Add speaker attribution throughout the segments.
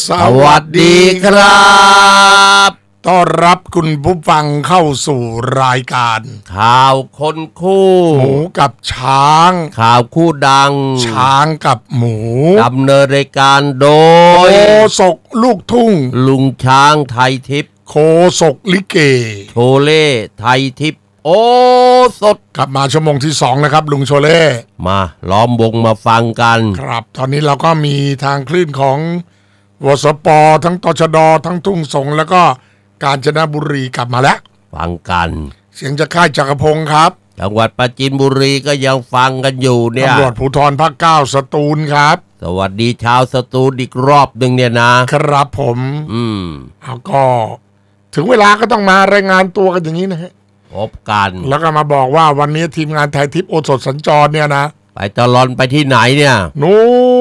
Speaker 1: สวัสดีครับต้อนรับคุณผู้ฟังเข้าสู่รายการ
Speaker 2: ข่าวคนคู่
Speaker 1: หมูกับช้าง
Speaker 2: ข่าวคู่ดัง
Speaker 1: ช้างกับหมู
Speaker 2: ดำเนินรายการโดย
Speaker 1: โคศกลูกทุ่ง
Speaker 2: ลุงช้างไทยทิพย์
Speaker 1: โคศกลิเก
Speaker 2: โชเล่ไทยทิพย์โอสด
Speaker 1: กลับมาชั่วโมงที่2นะครับลุงโชเล่
Speaker 2: มาล้อมวงมาฟังกัน
Speaker 1: ครับตอนนี้เราก็มีทางคลื่นของวสปทั้งตชดทั้งทุ่งสงแล้วก็กาญจนบุรีกลับมาแล้ว
Speaker 2: ฟังกัน
Speaker 1: เสียงจากค่ายจักรพงศ์ครับ
Speaker 2: จังหวัดปราจีนบุรีก็ยังฟังกันอยู่เนี่ย
Speaker 1: ตำรวจภูธรภาค9สตูลครับ
Speaker 2: สวัสดีชาวสตูลอีกรอบหนึ่งเนี่ย
Speaker 1: นะครับผมเอาก็ถึงเวลาก็ต้องมารายงานตัวกันอย่างนี้นะฮะ
Speaker 2: พบกัน
Speaker 1: แล้วก็มาบอกว่าวันนี้ทีมงานไทยทิพย์โอสถสัญจรเนี่ยนะ
Speaker 2: ไปตลอดไปที่ไหนเนี่ย
Speaker 1: นู้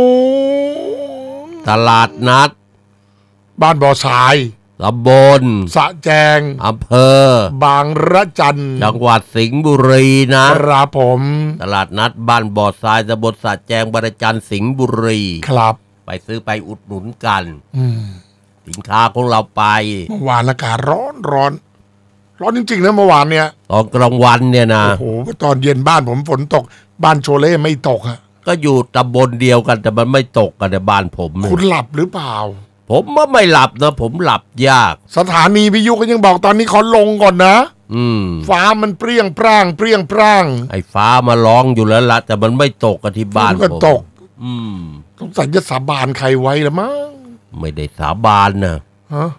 Speaker 2: ตลาดนัด
Speaker 1: บ้านบ่อทราย
Speaker 2: ตำบล
Speaker 1: สะแจง
Speaker 2: อำเภอบ
Speaker 1: างระจัน
Speaker 2: จังหวัดสิงห์บุรี
Speaker 1: นะครับผม
Speaker 2: ตลาดนัดบ้านบ่อทรายตำบลสะแจงบางระจันสิงห์บุรี
Speaker 1: ครับ
Speaker 2: ไปซื้อไปอุดหนุนกันสินค้าของเราไป
Speaker 1: เมื่อวานอากาศร้อนจริงๆนะเมื่อวานเนี่ย
Speaker 2: ตอนกลางวันเนี่ยนะ
Speaker 1: โอ้โหตอนเย็นบ้านผมฝนตกบ้านโชเล่ไม่ตกอะ
Speaker 2: ก็อยู่ตำบลเดียวกันแต่มันไม่ตกกันในบ้านผม
Speaker 1: คุณหลับหรือเปล่า
Speaker 2: ผมไม่หลับนะผมหลับยาก
Speaker 1: สถานีวิทยุก็ยังบอกตอนนี้เขาลงก่อนนะฟ้ามันเปรี้ยงปร้าง
Speaker 2: ไอ้ฟ้ามาร้องอยู่แล้วละแต่มันไม่ตกกันที่บ้านผม
Speaker 1: ก็ตกสงสัยจะสาบานใครไว้ละมั้ง
Speaker 2: ไม่ได้สาบานนะ
Speaker 1: ฮะ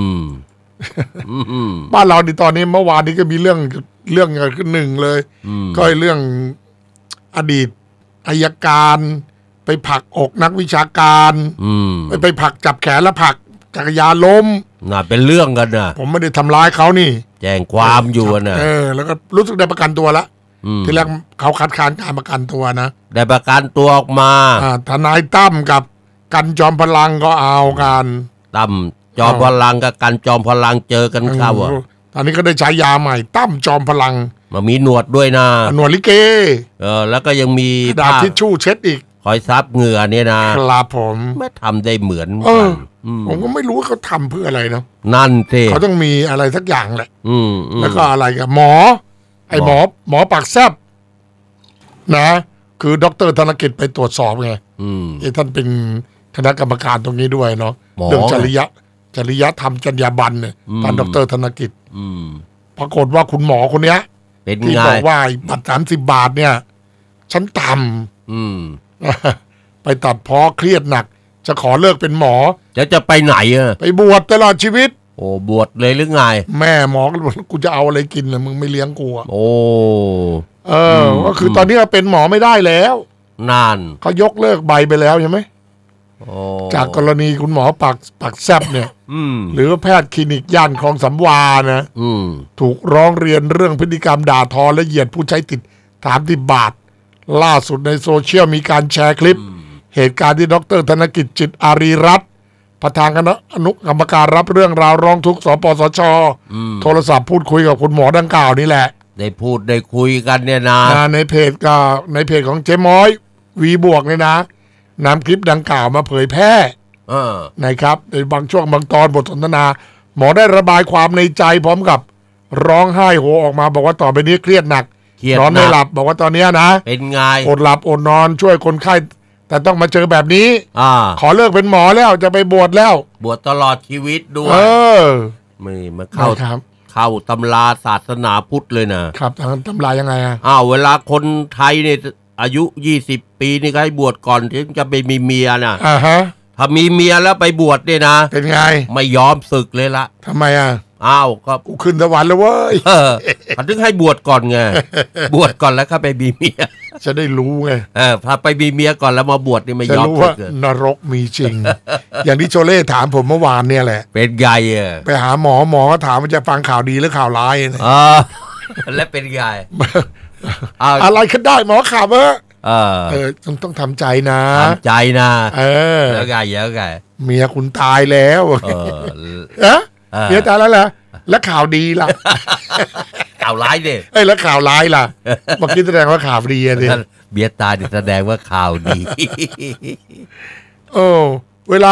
Speaker 1: บ้านเราในตอนนี้เมื่อวานนี้ก็มีเรื่องขึ้นหนึ่งเลยก็เรื่องอดีตอัยการไปผลักอกนักวิชาการไปผลักจับแขนแล้วผลักจักรยานล้ม
Speaker 2: น่ะเป็นเรื่องกันนะ
Speaker 1: ผมไม่ได้ทำร้ายเขานี่
Speaker 2: แจ้งความอยู่นะ
Speaker 1: แล้วก็รู้สึกได้ประกันตัวละทีแรกเขาคัดค้านการประกันตัวนะ
Speaker 2: ได้ประกันตัวออกมา
Speaker 1: ทนายตั้มกับกันจอมพลังก็เอากัน
Speaker 2: ตั้มจอมพลังกับกันจอมพลังเจอกันเข้า
Speaker 1: ตอนนี้ก็ได้ใช้ยาใหม่ตั้มจอมพลัง
Speaker 2: มามีหนวดด้วยนะ
Speaker 1: หนวดลิเก
Speaker 2: แล้วก็ยังมี
Speaker 1: ดาบทิชชู่เช็ดอีก
Speaker 2: คอยซับเหงื่อเนี่ย
Speaker 1: นะครับผม
Speaker 2: ไม่ทำได้เหมือนกัน
Speaker 1: ผมก็ไม่รู้ว่าเขาทำเพื่ออะไรเนาะ
Speaker 2: นั่นสิ
Speaker 1: เขาต้องมีอะไรสักอย่างแหละแล้วก็อะไรกับหมอปากแซบนะคือดร.ธนกิจไปตรวจสอบไงท่านเป็นคณะกรรมการตรงนี้ด้วยเนาะเรื่องจริยธรรมจรรยาบรรณเนี่ยท่านดร.ธนกิจปรากฏว่าคุณหมอคนเนี้ยที่บอกว่าบัตร30 บาทเนี่ยฉันต่ำไปตัดพ้อเครียดหนักจะขอเลิกเป็นหมอ
Speaker 2: จะไปไหน
Speaker 1: ไปบวชตลอดชีวิต
Speaker 2: โอ้บวชเลยหรือไง
Speaker 1: แม่หมอก็บอกกูจะเอาอะไรกินล่ะมึงไม่เลี้ยงกู
Speaker 2: โอ้
Speaker 1: ก็คือตอนนี้เป็นหมอไม่ได้แล้ว
Speaker 2: นั่น
Speaker 1: เขายกเลิกใบไปแล้วใช่ไหมจากกรณีคุณหมอปากแซบเนี่ยหรือแพทย์คลินิกย่านคลองสำวานะถูกร้องเรียนเรื่องพฤติกรรมด่าทอและเหยียดผู้ใช้ติด30 บาทล่าสุดในโซเชียลมีการแชร์คลิปเหตุการณ์ที่ดร.ธนกิจจิตอารีรัตน์ประธานคณะอนุกรรมการรับเรื่องราวร้องทุกข์สปสช.โทรศัพท์พูดคุยกับคุณหมอดังกล่าวนี่แหละ
Speaker 2: ได้พูดได้คุยกันเนี่ยนะ
Speaker 1: ในเพจของเจ๊ม้อยวีบวกเนี่ยนะนำคลิปดังกล่าวมาเผยแพร่นะครับในบางช่วงบางตอนบทสนทนาหมอได้ระบายความในใจพร้อมกับร้องไห้โฮออกมาบอกว่าต่อไปนี้เครียดหนักนอนไม่หลับบอกว่าตอนนี้นะ
Speaker 2: เป็นไง
Speaker 1: อดหลับอดนอนช่วยคนไข้แต่ต้องมาเจอแบบนี้ขอเลิกเป็นหมอแล้วจะไปบวชแล้ว
Speaker 2: บวชตลอดชีวิตด้วยไม่มาเข้าตำราศาสนาพุทธเลย
Speaker 1: นะครับตำรายังไง
Speaker 2: เวลาคนไทยเนี่ยอายุ20 ปีนี่ก็ให้บวชก่อนถึงจะไปมีเมียนะถ้ามีเมียแล้วไปบวชเนี่ยนะ
Speaker 1: เป็นไง
Speaker 2: ไม่ยอมศึกเลยละ
Speaker 1: ทำไม
Speaker 2: ก็
Speaker 1: กูขึ้นสวรรค์แล้วเว้ย
Speaker 2: เขาถึงให้บวชก่อนไงบวชก่อนแล้วก็ไปมีเมีย
Speaker 1: จะได้รู้ไง
Speaker 2: ถ้าไปมีเมียก่อนแล้วมาบวชนี่ไม่ยอม
Speaker 1: ศึกนรกมีจริง อย่างที่โชเล่ถามผมเมื่อวานเนี่ยแหละ
Speaker 2: เป็นไง
Speaker 1: ไปหาหมอก็ถามว่าจะฟังข่าวดีหรือข่าวร้าย
Speaker 2: แล้วเป็นไง
Speaker 1: อะไรขึ้นได้หมอข่าวต้องทำใจนะ
Speaker 2: ทำใจนะแล้วไง
Speaker 1: เมียคุณตายแล้วเมียตายแล้วเหรอแล้วข่าวดีล่ะ
Speaker 2: ข่าวร้ายเนี่ย
Speaker 1: แล้วข่าวร้ายล่ะเมื่อกี้แสดงว่าข่าวดีดิ
Speaker 2: เมียตายแสดงว่าข่าวดี
Speaker 1: เวลา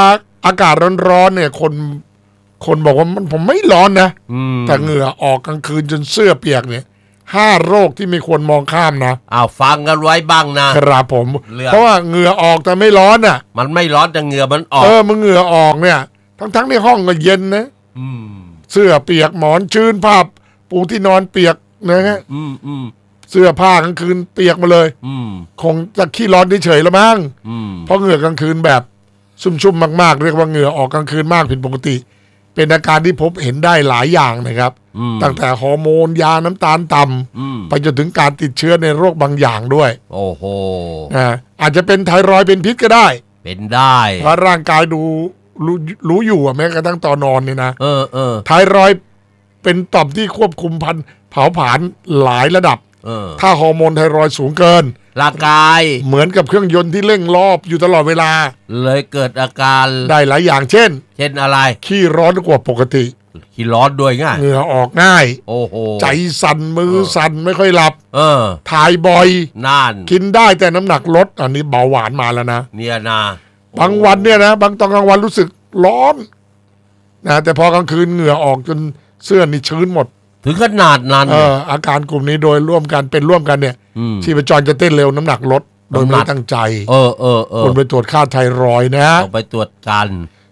Speaker 1: อากาศร้อนๆเนี่ยคนบอกว่าผมไม่ร้อนนะแต่เหงื่อออกกลางคืนจนเสื้อเปียกเนี่ย5 โรคที่ไม่ควรมองข้ามนะ
Speaker 2: ฟังกันไว้บ้างนะครับ
Speaker 1: ผมเพราะว่าเหงื่อออกแต่ไม่ร้อนอ่ะ
Speaker 2: มันไม่ร้อนแต่เหงื่อมันออก
Speaker 1: มันเหงื่อออกเนี่ยทั้งในห้องก็เย็นนะเสื้อเปียกหมอนชื้นผ้าปูที่นอนเปียกนะฮะเสื้อผ้ากลางคืนเปียกมาเลยคงจะขี้ร้อนเฉยๆแล้วมั้งเพราะเหงื่อกลางคืนแบบชุ่มๆมากๆเรียกว่าเหงื่อออกกลางคืนมากผิดปกติเป็นอาการที่พบเห็นได้หลายอย่างนะครับตั้งแต่ฮอร์โมนยาน้ำตาลต่ำไปจนถึงการติดเชื้อในโรคบางอย่างด้วย
Speaker 2: โอ้โห
Speaker 1: อาจจะเป็นไทรอยด์เป็นพิษก็ได้
Speaker 2: เป็นได้
Speaker 1: เพราะร่างกายรู้อยู่แม้กระทั่งตอนนอนเนี่ยนะไทรอยด์เป็นต่อมที่ควบคุมเผาผลาญหลายระดับถ้าฮอร์โมนไทรอยด์สูงเกิน
Speaker 2: ร่างกาย
Speaker 1: เหมือนกับเครื่องยนต์ที่เร่งรอบอยู่ตลอดเวลา
Speaker 2: เลยเกิดอาการ
Speaker 1: ได้หลายอย่างเช่น
Speaker 2: อะไร
Speaker 1: ขี้ร้อนกว่าปกติ
Speaker 2: ขี้ร้อนด้วยง่าย
Speaker 1: เหงื่อออกง่าย
Speaker 2: โอ้โห
Speaker 1: ใจสั่นมือสั่นไม่ค่อยหลับถ่ายบ่อยกินได้แต่น้ำหนักลดอันนี้เบาหวานมาแล้วนะ
Speaker 2: เนี่ยนะ
Speaker 1: บางวันเนี่ยนะบางตอนกลางวันรู้สึกร้อนนะแต่พอกลางคืนเหงื่อออกจนเสื้อนี่ชื้นหมด
Speaker 2: ถึงขนาดนั้น
Speaker 1: อาการกลุ่มนี้โดยร่วมกันเนี่ยชีพจรจะเต้นเร็วน้ำหนักลดโดยไม่ตั้งใจคนไปตรวจค่าไทรอยด์นะ
Speaker 2: ไปตรวจกัน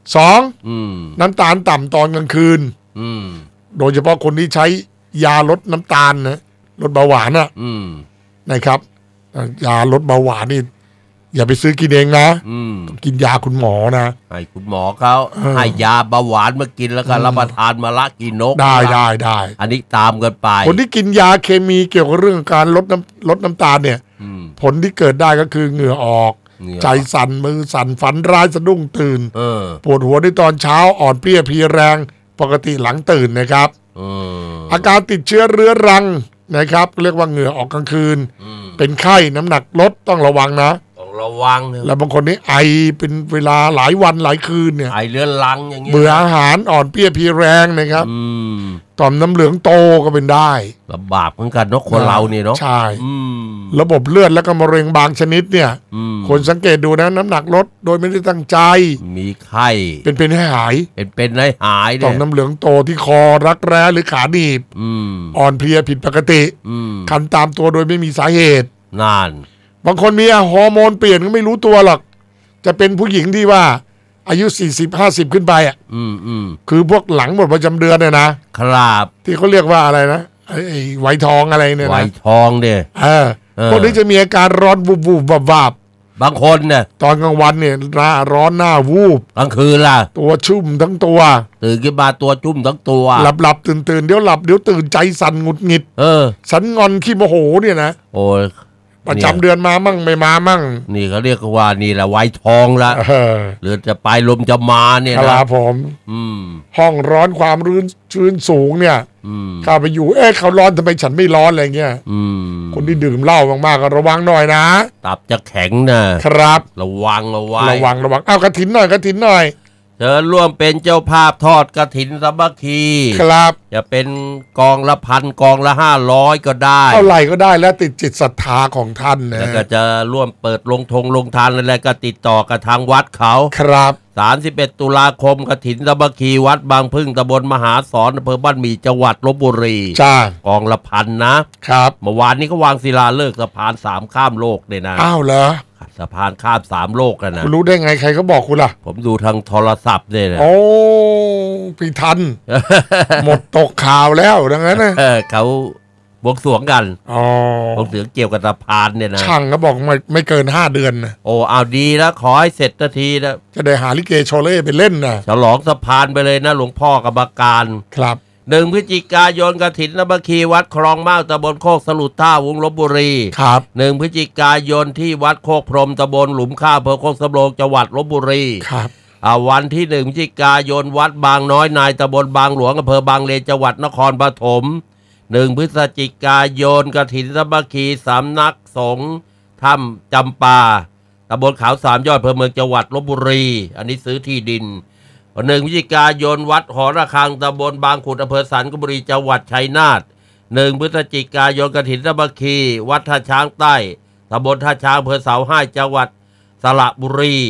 Speaker 1: 2น้ำตาลต่ำตอนกลางคืนโดยเฉพาะคนที่ใช้ยาลดน้ำตาลนะลดเบาหวานนะครับยาลดเบาหวานนี่อย่าไปซื้อกินเองนะกินยาคุณหมอนะ
Speaker 2: ให้คุณหมอเขาให้ยาเบาหวานมากินแล้วก็รับประทานมาละกินนก
Speaker 1: ได้
Speaker 2: อันนี้ตามกันไป
Speaker 1: คนที่กินยาเคมีเกี่ยวกับเรื่องการลดน้ำตาลเนี่ยผลที่เกิดได้ก็คือเหงื่อออกใจสั่นมือสั่นฝันร้ายสะดุ้งตื่นปวดหัวในตอนเช้าอ่อนเพลียเพลียแรงปกติหลังตื่นนะครับอาการติดเชื้อเรื้อรังนะครับเรียกว่าเหงื่อออกกลางคืนเป็นไข้น้ำหนักลดต้องระวังนะ
Speaker 2: ระวัง
Speaker 1: แล้วบางคนนี่ไอเป็นเวลาหลายวันหลายคืนเนี่ย
Speaker 2: ไอเรื้อรังอย่างเงี้ย
Speaker 1: เบื่ออาหารอ่อนเพลียเพลียแรงนะครับต่อมน้ำเหลืองโตก็เป็นได้
Speaker 2: ลำบากเหมือนกันเนาะคนเราเนี่ยเนาะ
Speaker 1: ใช่ระบบเลือดแล้วก็มะเร็งบางชนิดเนี่ยคนสังเกตดูนะน้ำหนักลดโดยไม่ได้ตั้งใจ
Speaker 2: มีไข้
Speaker 1: เป็นให้หาย
Speaker 2: เป็นให้หาย
Speaker 1: ต่อมน้ำเหลืองโตที่คอรักแร้หรือขาหนีบอ่อนเพลียผิดปกติคันตามตัวโดยไม่มีสาเหตุ
Speaker 2: นาน
Speaker 1: บางคนมีฮอร์โมนเปลี่ยนก็ไม่รู้ตัวหรอกจะเป็นผู้หญิงที่ว่าอายุ40-50ขึ้นไปคือพวกหลังหมดประจำเดือนเนี่ยนะครับที่เขาเรียกว่าอะไรนะไอ้ไวทองอะไรเนี่ยนะ
Speaker 2: ไวทองเนี่ย
Speaker 1: พวกนี้จะมีอาการร้อนวูบๆวา
Speaker 2: บางคนเนี่ย
Speaker 1: ตอนกลางวันเนี่ยร้อนหน้าวูบ
Speaker 2: กลางคืนล่ะ
Speaker 1: ตัวชุ่มทั้งตัว
Speaker 2: ตื่นขึ้นมาตัวชุ่มทั้งตัว
Speaker 1: หลับตื่นเดี๋ยวหลับเดี๋ยวตื่นใจสั่นหงุดหงิดสันงอนขี้โมโหเนี่ยนะ
Speaker 2: โอ้ย
Speaker 1: ประจำเดือนมามั่งไม่มามั่ง
Speaker 2: นี่เขาเรียกว่านี่แหละไวทองละหรือจะไปลมจะมาเนี่ย
Speaker 1: นะครับผมห้องร้อนความชื้นสูงเนี่ยเข้าไปอยู่เขาร้อนทำไมฉันไม่ร้อนอะไรเงี้ยคนที่ดื่มเหล้ามากๆก็ระวังหน่อยนะ
Speaker 2: ตับจะแข็งนะครับระวัง
Speaker 1: เอากระถินหน่อย
Speaker 2: เชิญร่วมเป็นเจ้าภาพทอดกฐินสามัคคี
Speaker 1: ครับ
Speaker 2: จะเป็นกองละ1,000กองละ500ก็ได้
Speaker 1: เท่าไหร่ก็ได้แล้วติดจิตศรัทธาของท่านนะ
Speaker 2: แล้วก็จะร่วมเปิดลงทานอะไรก็ติดต่อกับทางวัดเขา
Speaker 1: ครับ
Speaker 2: 31ตุลาคมกฐินสามัคคีวัดบางพึ่งตำบลมหาสอนอำเภอบ้านหมี่จังหวัดลพบุรี
Speaker 1: จ้
Speaker 2: ากองละ1,000นะครับเมื่อวานนี้ก็วางศิลาฤกษ์สะพาน3ข้ามโลกเลยนะ
Speaker 1: อ้าวเหรอ
Speaker 2: สะพานข้าม3โลกกันนะ
Speaker 1: คุณรู้ได้ไงใครเขาบอกคุณล่ะ
Speaker 2: ผมดูทางโทรศัพท์เนี่ยนะ
Speaker 1: โอ้พี่ทัน หมดตกข่าวแล้วดังนั้นนะ
Speaker 2: เขาบวงสรวงกันบวงสรวงเกี่ยวกับสะพานเนี่ยนะ
Speaker 1: ช่างเขาบอกไม่เกิน5 เดือนนะ
Speaker 2: โอ้เอาดีแล้วขอให้เสร็จทีนะ
Speaker 1: จะได้หาลิเกโชเล่ไปเล่นนะ
Speaker 2: ฉลองสะพานไปเลยนะหลวงพ่อกรรมการ
Speaker 1: ครับ
Speaker 2: 1 พฤศจิกายนกฐินสามัคคีวัดคลองเมาตำบลโคกสลุดท่าวงลพบุรี
Speaker 1: ครับ
Speaker 2: 1 พฤศจิกายนที่วัดโคกพรมตำบลหลุมข้าวอำเภอโคกสำโรงจังหวัดลพบุรี
Speaker 1: ครับ
Speaker 2: วันที่1 พฤศจิกายนวัดบางน้อยนายตำบลบางหลวงอำเภอบางเลนจังหวัดนครปฐม1 พฤศจิกายนกฐินสามัคคีสำนักสงฆ์ถ้ำจำปาตำบลเขา3 ยอดอำเภอเมืองจังหวัดลพบุรีอันนี้ซื้อที่ดิน1 พฤศจิกายนวัดหอระฆังตำบลบางขุดอำเภอสันคบุรีจังหวัดชัยนาท1 พฤศจิกายนกฐินสามัคคีวัดท่าช้างใต้ตำบลท่าช้างอำเภอเสาให้จังหวัดสระบุรี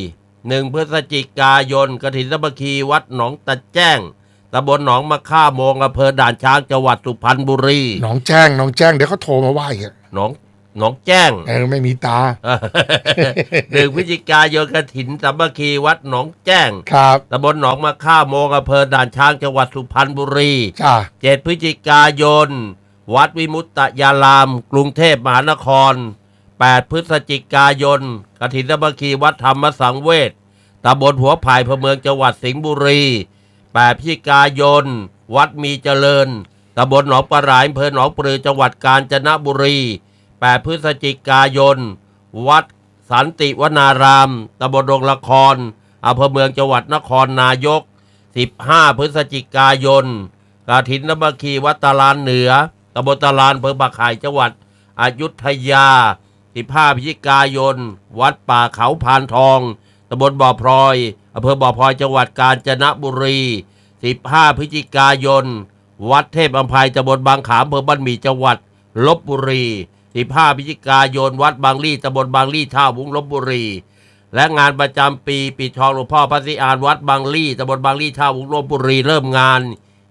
Speaker 2: 1 พฤศจิกายนกฐินสามัคคีวัดหนองตะแจ้งตำบลหนองมะค่าโมงอำเภอด่านช้างจังหวัดสุพรรณบุรี
Speaker 1: น้องแจ้งเดี๋ยวเขาโทรมาว่าอีก
Speaker 2: หนองแจ้ง
Speaker 1: ไม่มีตา
Speaker 2: 1 พฤศจิกายนกฐินสามัคคีวัดหนองแจ้ง
Speaker 1: ครับ
Speaker 2: ตำบลหนองมะค่าโมงอำเภอด่านช้างจังหวัดสุพรรณบุรี
Speaker 1: จ้า
Speaker 2: 7 พฤศจิกายนวัดวิมุตตยารามกรุงเทพมหานคร 8 พฤศจิกายนกฐินสามัคคีวัดธรรมสังเวชตำบลหัวไผ่อำเภอเมืองจังหวัดสิงห์บุรี 8 พฤศจิกายนวัดมีเจริญตำบลหนองปลาไหลอำเภอหนองปลือจังหวัดกาญจนบุรี 8 พฤศจิกายนวัดสันติวนารามตำบลดงละครอำเภอเมืองจังหวัดนครนายก 15 พฤศจิกายนกฐินสามัคคีวัดตาลานเหนือตำบลตาลานอำเภอปากไห่จังหวัดอยุธยา 15 พฤศจิกายนวัดป่าเขาพานทองตำบลบ่อพลอยอำเภอบ่อพลอยจังหวัดกาญจนบุรี 15 พฤศจิกายนวัดเทพอภัยตำบลบางขามอำเภอบ้านหมี่จังหวัดลพบุรี 15 พฤศจิกายนวัดบางลี่ตำบลบางลี่ท่าวุ้งลพบุรี และงานประจำปีปิดทองหลวงพ่อพระศรีอานวัดบางลี่ตำบลบางลี่ท่าวุ้งลพบุรีเริ่มงาน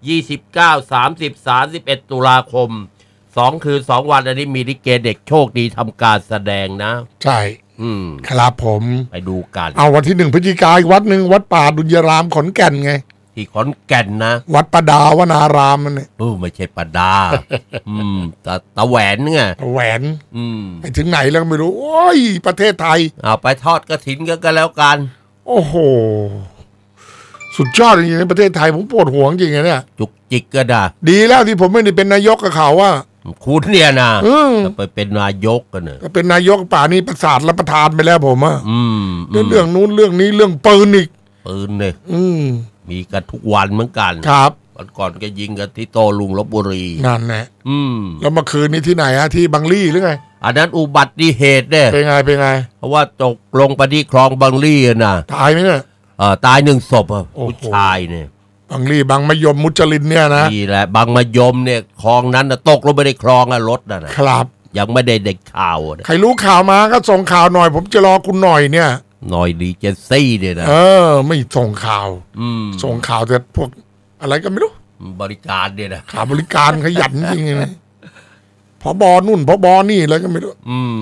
Speaker 2: 29 30 31 ตุลาคม 2 คืน 2 วันอันนี้มีลิเกเด็กโชคดีทำการแสดงนะ
Speaker 1: ใช่ครับผม
Speaker 2: ไปดูกัน
Speaker 1: เอาวันที่ 1 พฤศจิกายนวัดหนึ่งวัดป่าดุลยารามขอนแก่นไง
Speaker 2: ที่ขอนแก่นนะ
Speaker 1: วัดประดาวนารามมันเนี่ย
Speaker 2: ไม่ใช่ประดา ตะแหวนไง
Speaker 1: แหวนไปถึงไหนแล้วไม่รู้ โอ้ยประเทศไทย
Speaker 2: เอาไปทอดกฐินกันแล้วกัน
Speaker 1: โอ้โห สุดยอดจริงๆในประเทศไทยผมปวดหัวจริงๆเนี่ย
Speaker 2: จุกจิกก็ได้
Speaker 1: ดีแล้วที่ผมไม่ได้เป็นนายกกับเขาว่า
Speaker 2: คุณเนี่ยนะจะไปเป็นนายกกันเนอะ
Speaker 1: ก็เป็นนายกป่านี้ประสาทรับประทานไปแล้วผมอ่ะ เรื่องนู้นเรื่องนี้เรื่องปืนอีก
Speaker 2: ปืนเนี่ยมีกันทุกวันเหมือนกัน
Speaker 1: ครับ
Speaker 2: วันก่อนก็ยิงกันที่โตลุงลพบุรี
Speaker 1: นั่นแหละแล้วเมื่อคืนนี้ที่ไหนฮะที่บางลี่หรือไง
Speaker 2: อันนั้นอุบัติเหตุเนี่ย
Speaker 1: เป็นไง
Speaker 2: เพราะว่าตกลงไปที่คลองบางลี่นะ
Speaker 1: ตายไหมเนี่ย
Speaker 2: ตาย1 ศพผู้ชายเนี่ย
Speaker 1: บางลี่บางมะยมมุจลินเนี่ยนะ
Speaker 2: นี่แหละบางมะยมเนี่ยคลองนั้นนะตกลงไปในคลองรถนะครับยังไม่ได้เด็กข่าว
Speaker 1: ใครรู้ข่าวมาก็ส่งข่าวหน่อยผมจะรอคุณหน่อยเนี่ย
Speaker 2: หน่อยดีเจนซี่เนี่ยนะ
Speaker 1: ไม่ส่งข่าวส่งข่าวแต่พวกอะไรก็ไม่รู้
Speaker 2: บริการเนี่ยนะ
Speaker 1: ข่าวบริการขยันจริงๆนะผบนู่นผบนี่อะไรก็ไม่รู้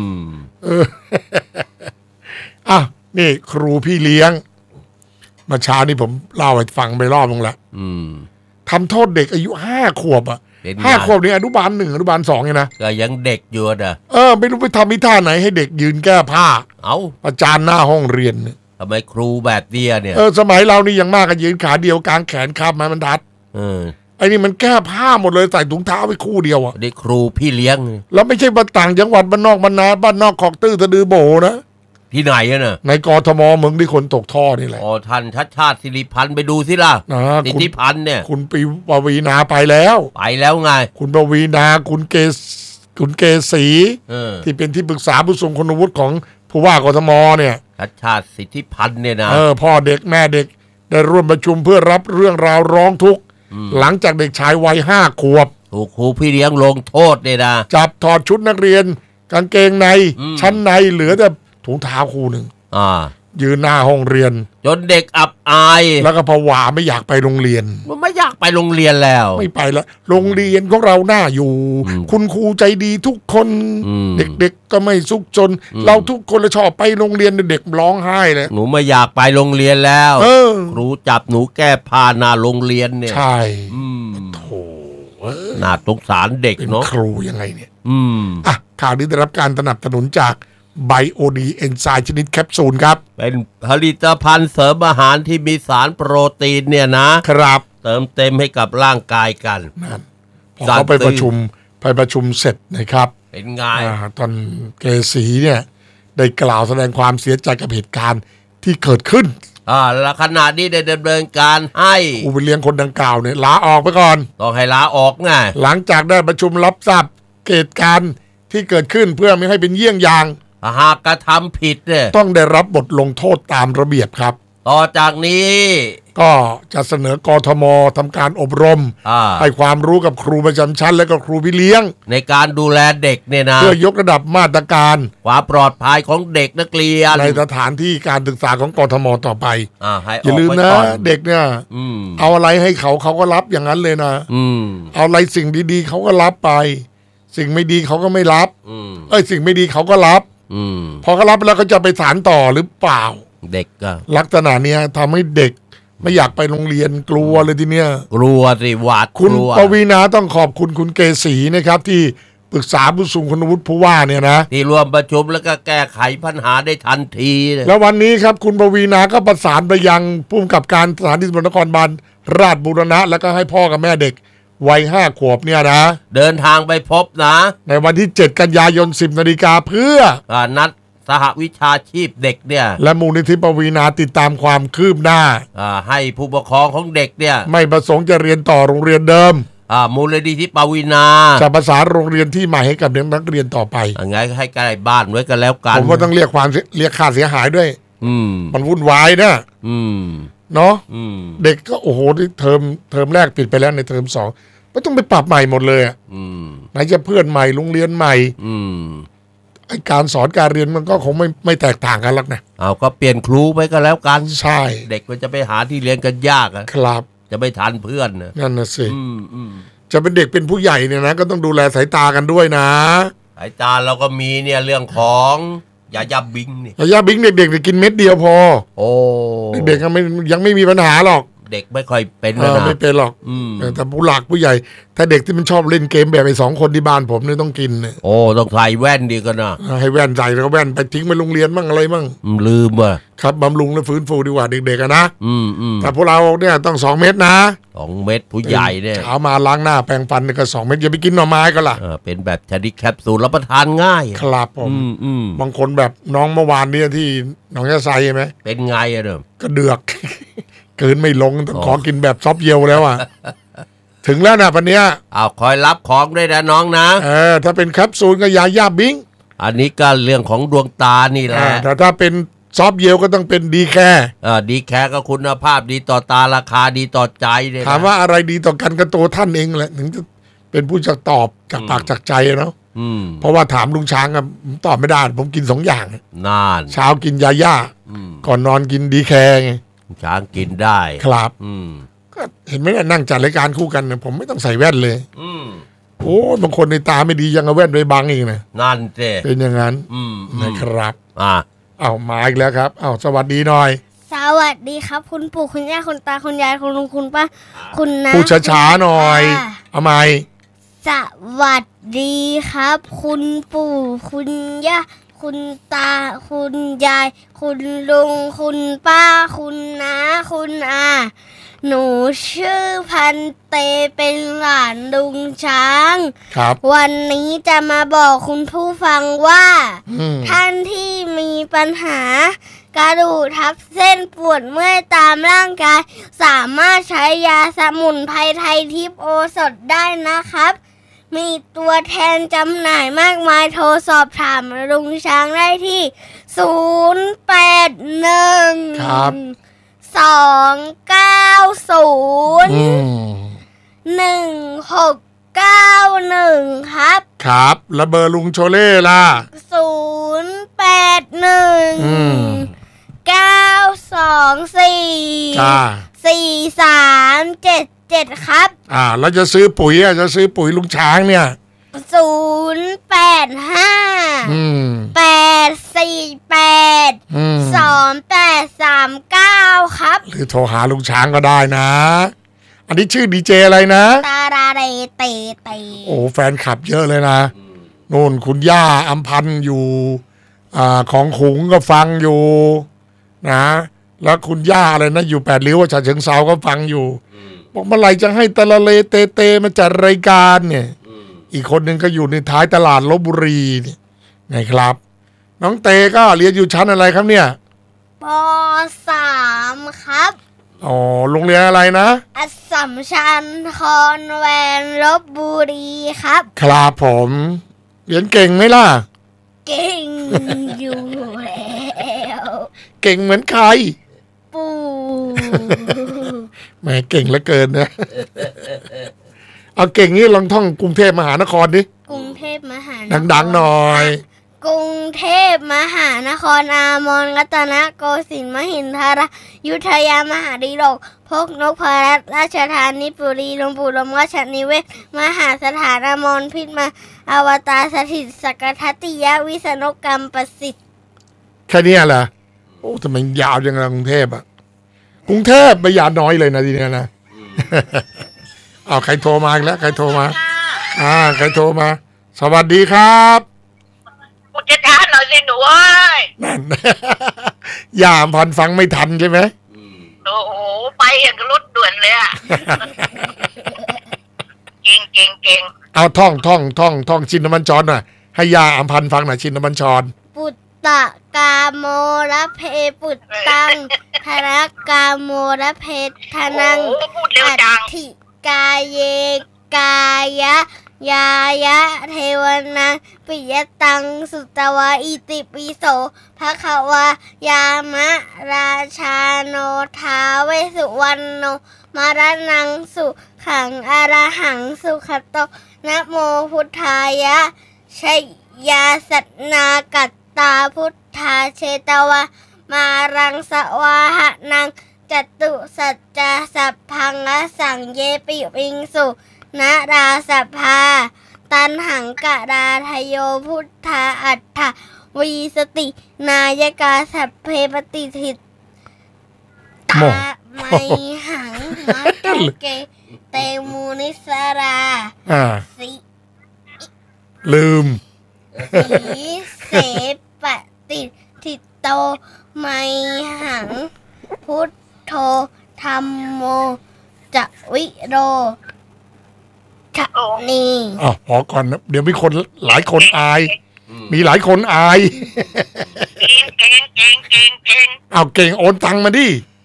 Speaker 1: นี่ครูพี่เลี้ยงเมื่อเช้านี้ผมเล่าให้ฟังไปรอบนึงแล้วทำโทษเด็กอายุ5 ขวบ5 ขวบนี่อนุบาล 1อนุบาล 2ไงนะ
Speaker 2: ก็ยังเด็กอยู่นะ
Speaker 1: ไม่รู้ไปทำมิท่าไหนให้เด็กยืนแก้ผ้าประจานหน้าห้องเรียน
Speaker 2: ทำไมครูแบบเนี้ยเนี่ย
Speaker 1: สมัยเรานี่ยังมากก็ยืนขาเดียวกลางแขนคาบไม้บรรทัดไอ้นี่มันแก้ผ้าหมดเลยใส่ถุงเท้าไปคู่เดียว
Speaker 2: เด็กครูพี่เลี้ยง
Speaker 1: แล้วไม่ใช่บ้านต่างจังหวัดบ้านนอกบ้านนาบ้านนอกคลองตื้อสะดือโบนะ
Speaker 2: ที่ไหนนะ
Speaker 1: ในกทมเมืองที่คนตกท่อนี่แหละ
Speaker 2: ท่านชาติสิริพันธ์ไปดูสิล่ะสิริพันธ์เนี่ย
Speaker 1: คุณปวีนาไปแล้ว
Speaker 2: ไง
Speaker 1: คุณปวีนาคุณเกษีที่เป็นที่ปรึกษาผู้ทรงคุณวุฒิของผู้ว่ากทมเนี่ย
Speaker 2: ชาติสิทธิพันธ์เนี่ยนะ
Speaker 1: พ่อเด็กแม่เด็กได้ร่วมประชุมเพื่อรับเรื่องราวร้องทุกข์หลังจากเด็กชายวัย5 ขวบ
Speaker 2: ถูกครูพี่เลี้ยงลงโทษเนี่ยนะ
Speaker 1: จับถอดชุดนักเรียนกางเกงในชั้นในเหลือแต่ถุงเท้าคู่หนึ่งยืนหน้าห้องเรียน
Speaker 2: จนเด็กอับอาย
Speaker 1: แล้วก็ผวาไม่อยากไปโรงเรียน
Speaker 2: มันไม่อยากไปโรงเรียนแล้ว
Speaker 1: ไม่ไปแล้วโรงเรียนของเราหน้าอยู่คุณครูใจดีทุกคนเด็กๆก็ไม่ซุกซนเราทุกคนเลยชอบไปโรงเรียนเด็กร้องไห้เลย
Speaker 2: หนูไม่อยากไปโรงเรียนแล้วครูจับหนูแก้ผ้าหน้าโรงเรียนเนี่ย
Speaker 1: ใช่โธ่
Speaker 2: น่าสงสารเด็กเนาะ
Speaker 1: ครูยังไงเนี่ยข่าวนี้ได้รับการสนับสนุนจากไบโอดีเอนไซม์ชนิดแคปซูลครับ
Speaker 2: เป็นผลิตภัณฑ์เสริมอาหารที่มีสารโปรตีนเนี่ยนะครับเติมเต็มให้กับร่างกายกัน
Speaker 1: นั่นพอเขาไปประชุมเสร็จนะครับ
Speaker 2: เป็นไง
Speaker 1: ตอนเกษีเนี่ยได้กล่าวแสดงความเสียใจกับเหตุการณ์ที่เกิดขึ้น
Speaker 2: และขณะนี้ได้ดำเนินการให้
Speaker 1: ครูไปเลี้ยงคนดังกล่าวเนี่ยลาออกไปก่อน
Speaker 2: ต้องให้ลาออกไง
Speaker 1: หลังจากได้ประชุมรับทราบเหตุการณ์ที่เกิดขึ้นเพื่อไม่ให้เป็นเยี่ยงอย่าง
Speaker 2: หากกระทำผิดเนี่ย
Speaker 1: ต้องได้รับบทลงโทษตามระเบียบครับ
Speaker 2: ต่อจากนี้
Speaker 1: ก็จะเสนอกทมทำการอบรมให้ความรู้กับครูประจำชั้นและก็ครูพี่เลี้ยง
Speaker 2: ในการดูแลเด็กเนี่ยนะ
Speaker 1: เพื่อยกระดับมาตรการ
Speaker 2: ความปลอดภัยของเด็กนักเรียน
Speaker 1: ในสถานที่การศึกษาของกทมต่อไปอย่าลืมนะเด็กเนี่ยเอาอะไรให้เขาก็รับอย่างนั้นเลยนะเอาอะไรสิ่งดีๆเขาก็รับไปสิ่งไม่ดีเขาก็ไม่รับสิ่งไม่ดีเขาก็รับพอเขารับแล้วก็จะไปสานต่อหรือเปล่า
Speaker 2: เด็กก็
Speaker 1: ลักษณะเนี้ยทำให้เด็กไม่อยากไปโรงเรียนกลัวเลยทีเนี้ย
Speaker 2: กลัวสิหวาด
Speaker 1: คุณปวีณาต้องขอบคุณคุณเกศรีนะครับที่ปรึกษาผู้ทรงคุณวุฒิผู้ว่าเนี่ยนะ
Speaker 2: ที่รวมประชุมแล้วก็แก้ไขปัญหาได้ทันที
Speaker 1: แล้ววันนี้ครับคุณปวีณาก็ประสานไปยังผู้กำกับการสถานีตำรวจนครบาลราชบูรณะแล้วก็ให้พ่อกับแม่เด็กวัย5 ขวบเนี่ยนะ
Speaker 2: เดินทางไปพบนะ
Speaker 1: ในวันที่7 กันยายน 10 นาฬิกาเพื่อ
Speaker 2: นัดสหวิชาชีพเด็กเนี่ย
Speaker 1: และมูลนิธิปวีณาติดตามความคืบหน้า
Speaker 2: ให้ผู้ปกครองของเด็กเนี่ย
Speaker 1: ไม่ประสงค์จะเรียนต่อโรงเรียนเดิม
Speaker 2: มูลนิธิปวีณา
Speaker 1: จะประสานโรงเรียนที่ใหม่ให้กับนักเรียนต่อไป
Speaker 2: ไงให้ใกล้บ้านไว้กันแล้วกัน
Speaker 1: ผมว่าต้องเรียกค่าเสียหายด้วยมันวุ่นวายนะเนาะเด็กก็โอ้โหเทอมแรกปิดไปแล้วในเทอม2ไม่ต้องไปปรับใหม่หมดเลยไหนจะเพื่อนใหม่โรงเรียนใหม่ไอการสอนการเรียนมันก็คงไม่แตกต่างกันหรอกนะ
Speaker 2: ก็เปลี่ยนครูไปก็แล้วกัน
Speaker 1: ใช่
Speaker 2: เด็กมันจะไปหาที่เรียนกันยาก
Speaker 1: ครับ
Speaker 2: จะไม่ทันเพื่อน
Speaker 1: นั่นน่ะสิจะเป็นเด็กเป็นผู้ใหญ่เนี่ยนะก็ต้องดูแลสายตากันด้วยนะ
Speaker 2: สายตาเราก็มีเนี่ยเรื่องของยาบิงนี่
Speaker 1: ยาบิงเด็กๆกินเม็ดเดียวพอ
Speaker 2: โอ้
Speaker 1: เด็กๆยังไม่มีปัญหาหรอก
Speaker 2: เด็กไม่ค่อยเป็น
Speaker 1: นะไม่เป็นหรอกแต่ผู้หลักผู้ใหญ่ถ้าเด็กที่มันชอบเล่นเกมแบบไอ้2 คนที่บ้านผมเนี่ยต้องกินเนี่ย
Speaker 2: โอ้ต้องใส่แว่นดีกันนะ
Speaker 1: ให้แว่นใส่แล้วก็แว่นไปทิ้งไปโรงเรียนมั่งอะไรมั่ง
Speaker 2: ลืมอ่ะ
Speaker 1: ครับบำรุงและฟื้นฟูดีกว่าเด็กๆนะแต่พวกเราเนี่ยต้อง2 เม็ดนะ
Speaker 2: 2 เม็ดผู้ใหญ่เนี่ย
Speaker 1: เช้ามาล้างหน้าแปรงฟันก็2 เม็ดอย่าไปกินหน่อไม้ก็ล่ะ
Speaker 2: เป็นแบบชนิดแคปซูลรับประทานง่าย
Speaker 1: ครับผมบางคนแบบน้องเมื่อวานเนี่ยที่หนองยาไซใช่ไหม
Speaker 2: เป็นไงอะเดิม
Speaker 1: ก็เดือกเกินไม่ลงต้องขอกินแบบซอฟเยลแล้วอ่ะถึงแล้วนะปันเนี้ย
Speaker 2: คอยรับของด้วยนะน้องนะ
Speaker 1: ถ้าเป็นแคปซูลก็ยาบิง
Speaker 2: อันนี้ก็เรื่องของดวงตานี่แหละ
Speaker 1: แต่ถ้าเป็นซอฟเยลก็ต้องเป็นดีแคร์
Speaker 2: ดีแคร์ก็คุณภาพดีต่อตาราคาดีต่อใจเลย
Speaker 1: ถามว่าอะไรดีต่อกันก็ตัวท่านเองแหละถึงจะเป็นผู้จะตอบจากปากจากใจเนาะเพราะว่าถามลุงช้างอะตอบไม่ได้ผมกิน2 อย่าง
Speaker 2: นาน
Speaker 1: เช้ากินยาก่อนนอนกินดีแคร์ไง
Speaker 2: ช้างกินได้
Speaker 1: ครับก็เห็นไหมเนี่ยนั่งจัดรายการคู่กันเนี่ยผมไม่ต้องใส่แว่นเลยโอ้บางคนในตาไม่ดียังเอาแว่นไปบังอีกนะ
Speaker 2: นั่นเจ๊
Speaker 1: เป็นอย่างนั้นนะครับเอามาอีกแล้วครับสวัสดีหน่อย
Speaker 3: สวัสดีครับคุณปู่คุณย่าคุณตาคุณยายคุณลุงคุณป้าคุณน้า
Speaker 1: พูดช้าๆหน่อยเอาใหม่
Speaker 3: สวัสดีครับคุณปู่คุณย่าคุณตาคุณยายคุณลุงคุณป้าคุณน้าคุณอาหนูชื่อพันเตเป็นหลานลุงช้าง
Speaker 1: ครับ
Speaker 3: วันนี้จะมาบอกคุณผู้ฟังว่าท่านที่มีปัญหากระดูกทับเส้นปวดเมื่อยตามร่างกายสามารถใช้ยาสมุนไพรไทยทิพย์โอสถได้นะครับมีตัวแทนจำหน่ายมากมายโทรสอบถามลุงช้างได้ที่081
Speaker 1: ครับ
Speaker 3: 290 1691
Speaker 1: ครับแล้วเบอร์ลุงโชเล่ล่ะ
Speaker 3: 081 924 4377ครับ
Speaker 1: แล้วจะซื้อปุ๋ยลุงช้างเนี่ย
Speaker 3: 085 848 2839ครับ
Speaker 1: หรือโทรหาลุงช้างก็ได้นะอันนี้ชื่อดีเจอะไรนะ
Speaker 3: ตาราเรเต
Speaker 1: โอ้แฟนคลับเยอะเลยนะโน่นคุณย่าอำพันธ์อยู่ของขุงก็ฟังอยู่นะแล้วคุณย่าอะไรนะอยู่8 ริ้วฉะเชิงเทราก็ฟังอยู่บอกเมื่อไหร่จะให้ตะละเลเตมาจัดรายการเนี่ยอีกคนหนึ่งก็อยู่ในท้ายตลาดลพบุรีนี่ไงครับน้องเตก็เรียนอยู่ชั้นอะไรครับเนี่ย
Speaker 3: ป.3 ครับ
Speaker 1: โรงเรียนอะไรนะ
Speaker 3: อัสสัมชัญคอนแวนต์ลพบุรีครับ
Speaker 1: ครับผมเรียนเก่งไหมล่ะ
Speaker 3: เก่งอยู่แล้ว
Speaker 1: เก่งเหมือนใคร
Speaker 3: ปู่
Speaker 1: แหมเก่งเหลือเกินนะ เอาเก่งนี้ลองท่องกรุงเทพมหานครดิ
Speaker 3: กรุงเทพมหานคร
Speaker 1: ดังๆหน่อย
Speaker 3: กรุงเทพมหานครอามรรัตนโกสินทร์มหินทรายุทธยามหาดิโลกพกนกพรัตน์ราชธานีปุรีลมปู่ลมราชนิเวศมหาสถานอมรพิษมาอวตารสถิตสักทัตติยวิษณุกรรมประสิทธิ์
Speaker 1: แค่นี้เหรอโอ้ทำไมยาวจังเลยกรุงเทพอ่ะกรุงเทพไม่ยาวน้อยเลยนะทีเนี้ยนะ เอาใครโทรมาอีกแล้วใครโทรมาใครโทรมา สวัสดีครับ
Speaker 4: กูจะทานหน่อยสิหนูเอ้ย
Speaker 1: นั่น ย่าอำพันธ์ฟังไม่ทันใช่ไหม
Speaker 4: โอ้โหไปอย่างรถด่วนเลยอะ เก่ง
Speaker 1: เอาท่องชินบัญชรหน่อยให้ย่าอำพันธ์ฟังหน่อยชินบัญชร
Speaker 3: ปุตตะกาโมระเพปุตตังธนกาโมระเพทนังอัตถิกายเยกายะยายะเทวนังปิยตังสุตวะอิติปิโสภควายามะราชาโนทาเวสุวรรณโนมารนังสุขังอรหังสุขโตนะโมพุทธายะชัยยาสัตนากัตตาพุทธาเชตวะมารังสวาหะนังจตุสัจจะสัพพังอสังเยปิวิงสุนาราสัพพาตันหังกะดาทโยพุทธาอัฏฐวีสตินายกาสัพเพปฏิทิตตาไมหังมัตเกเตมูนิสราสิ
Speaker 1: ลืม
Speaker 3: สีเสปฏิทิโตไมหังพุทโธธัมโมจะวิโรนี่
Speaker 1: พอก่อนนะเดี๋ยวมีคนหลายคนอายมีหลายคนอาย
Speaker 4: เก่ง
Speaker 1: เอาเก่งโอนตังมาดิ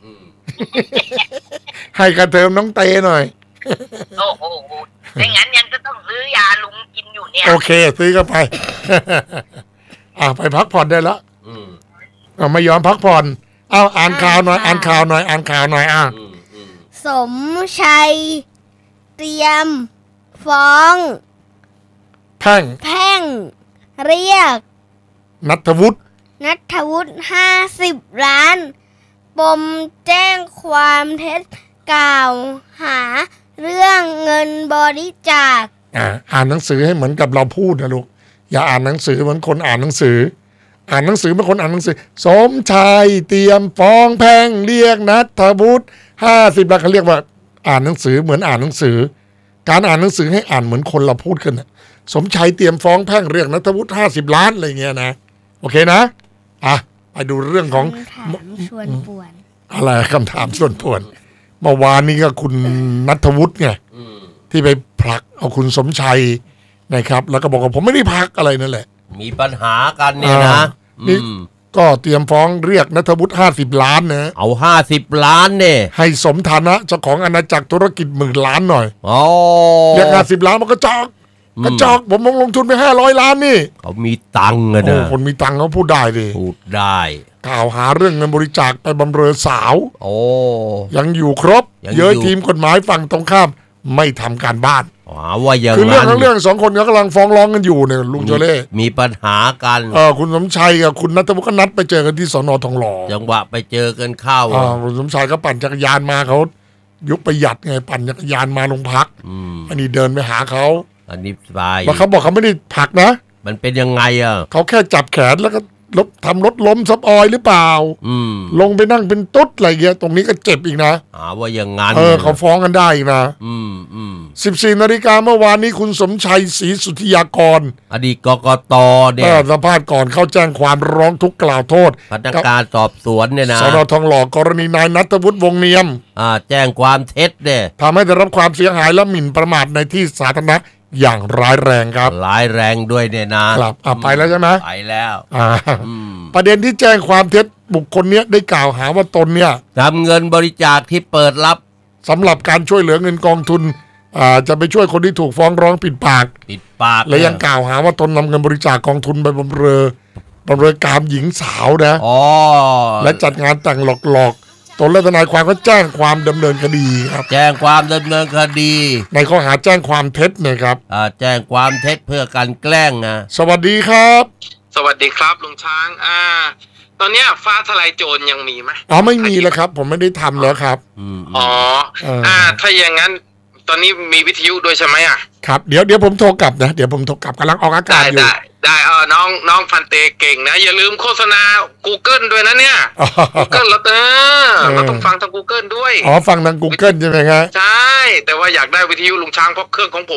Speaker 1: ให้กระเทิมน้องเตหน่อย
Speaker 4: โอ้โหไม่งั้นยังจะต้องซื้อยาลุงกินอยู่เนี่ย
Speaker 1: โอเคซื้อก็ไปไปพักผ่อนได้แล้วไม่ยอมพักผ่อนอ่านข่าวหน่อย
Speaker 3: สมชัยเตรียมฟ้อง
Speaker 1: แพ่ง
Speaker 3: เรียก
Speaker 1: นัทวุฒิ
Speaker 3: 50 ล้านปมแจ้งความเท็จกล่าวหาเรื่องเงินบริจาค
Speaker 1: อ่านหนังสือให้เหมือนกับเราพูดนะลูกอย่าอ่านหนังสือเหมือนคนอ่านหนังสือเป็นคนอ่านหนังสือสมชายเตรียมฟ้องแพ่งเรียกนัทวุฒิ50 ล้านเขาเรียกว่าอ่านหนังสือเหมือนอ่านหนังสือการอ่านหนังสือให้อ่านเหมือนคนเราพูดกันนะสมชัยเตรียมฟ้องแพ่งเรียกนัทวุฒิ50 ล้านอะไรเงี้ยนะโอเคนะไปดูเรื่องของ
Speaker 3: ชวนป่วน
Speaker 1: อะไรคำถามส่วนป่วนเมื่อวานนี้ก็คุณนัทวุฒิไงที่ไปผลักเอาคุณสมชัยนะครับแล้วก็บอกว่าผมไม่ได้ผลักอะไรนั่นแหละ
Speaker 2: มีปัญหากันเนี่ยนะ
Speaker 1: นี่ก็เตรียมฟ้องเรียกนัทวุฒิ50 ล้านนะ
Speaker 2: เอา50 ล้านเนี่ย
Speaker 1: ให้สมฐานะเจ้าของอาณาจักรธุรกิจ10,000 ล้านหน่อยเรียก50 ล้านมันก็จอกผมลงทุนไป500 ล้านนี่
Speaker 2: เขามีตังค์นะ
Speaker 1: คนมีตังค์เขาพูดได้ดิ
Speaker 2: พูดได้
Speaker 1: กล่าวหาเรื่องเงินบริจาคไปบำเรอสาวยังอยู่ครบเยอะทีมกฎหมายฝั่งตรงข้ามไม่ทำการบ้าน
Speaker 2: ว่าอย่าง
Speaker 1: คือเรื่อง2 คนเขากำลังฟ้องร้องกันอยู่เนี่ยลุงโจเล่
Speaker 2: มีปัญหากัน
Speaker 1: คุณสมชัยกับคุณนัทวุฒิก็นัดไปเจอกันที่สน.ทองหล่อ
Speaker 2: จังหวะไปเจอกันเข้า
Speaker 1: คุณสมชัยก็ปั่นจักรยานมาเขายุคประหยัดไงปั่นจักรยานมาโรงพักอันนี้เดินไปหาเขา
Speaker 2: อันนี้สบาย
Speaker 1: ว่าเขาบอกเขาไม่ได้ผลักนะ
Speaker 2: มันเป็นยังไง
Speaker 1: เขาแค่จับแขนแล้วก็ทำรถล้มซับออยหรือเปล่าลงไปนั่งเป็นตุ๊ดอะไรเงี้ยตรงนี้ก็เจ็บอีกนะ
Speaker 2: ว่าอย่างงั้น
Speaker 1: เขาฟ้องกันได้อีกนะ14 นาฬิกาเมื่อวานนี้คุณสมชัยศรีสุทธิยากร
Speaker 2: อดีตกกต.เนี่ย
Speaker 1: สัมภาษณ์ก่อนเข้าแจ้งความร้องทุกข์กล่าวโทษ
Speaker 2: พนักงานสอบสวนเนี่ยนะ
Speaker 1: สน.ทองหล่อกรณีนายนัทวุฒิวงเนียม
Speaker 2: แจ้งความเท็จเนี่ย
Speaker 1: ทำให้ได้รับความเสียหายและหมิ่นประมาทในที่สาธารณะอย่างร้ายแรงครับ
Speaker 2: ร้ายแรงด้วยเนี่ยนะครับ
Speaker 1: ไปแล้วใช่ไหม
Speaker 2: ไปแล้ว
Speaker 1: ประเด็นที่แจ้งความเท็จบุคคลนี้ได้กล่าวหาว่าตนเนี่ย
Speaker 2: นำเงินบริจาคที่เปิดรับ
Speaker 1: สำหรับการช่วยเหลือเงินกองทุนจะไปช่วยคนที่ถูกฟ้องร้องปิดปากและยังกล่าวหาว่าตนนำเงินบริจาคกองทุนไปบำเรอกามหญิงสาวนะและจัดงานแต่งหลอกตนและทนายความก็แจ้งความดำเนินคดีครับ
Speaker 2: แจ้งความดำเนินคดี
Speaker 1: ในข้อหาแจ้งความเท็จนะครับ
Speaker 2: แจ้งความเท็จเพื่อการแกล้งนะ
Speaker 1: สวัสดีครับ
Speaker 5: สวัสดีครับลุงช้างตอนเนี้ยฟ้าทลายโจรยังมีไหม
Speaker 1: อ๋อไม่มีแล้วครับ ผมไม่ได้ทำแล้วครับ
Speaker 5: ถ้าอย่างนั้นตอนนี้มีวิทยุด้วยใช่ไหมอ่ะ
Speaker 1: ครับเดี๋ยวผมโทรกลับนะเดี๋ยวผมโทรกลับกำลังออกอากาศอยู่
Speaker 5: ได้น้องพันเตเก่งนะอย่าลืมโฆษณา Google ด้วยนะเนี่ย Google เราเราต้องฟังทาง Google ด้วย
Speaker 1: อ๋อฟังทาง Google ใช่ไหมครับ
Speaker 5: ใช่แต่ว่าอยากได้วิทยุลุงช้างเพราะเครื่องของผม